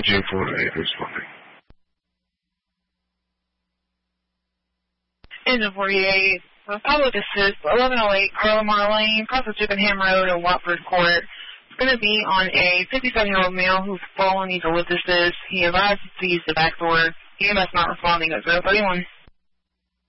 IJ48 responding. Engine 48, public assist, 1108 Carlamar Lane, across the Chippenham Road in Watford Court. It's going to be on a 57-year-old male whose phone needs a lift assist. He advised to use the back door. EMS not responding at 031.